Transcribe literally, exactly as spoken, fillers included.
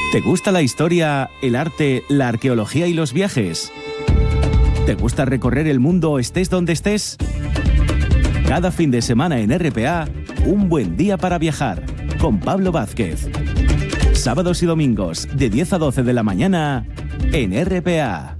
¿Te gusta la historia, el arte, la arqueología y los viajes? ¿Te gusta recorrer el mundo estés donde estés? Cada fin de semana en R P A, un buen día para viajar, con Pablo Vázquez. Sábados y domingos, de diez a doce de la mañana, en R P A.